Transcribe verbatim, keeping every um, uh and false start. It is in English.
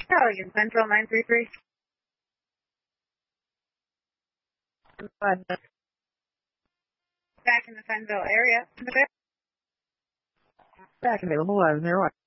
Pelican Central nine three three. Back in the Fenville area. Back available. I was there.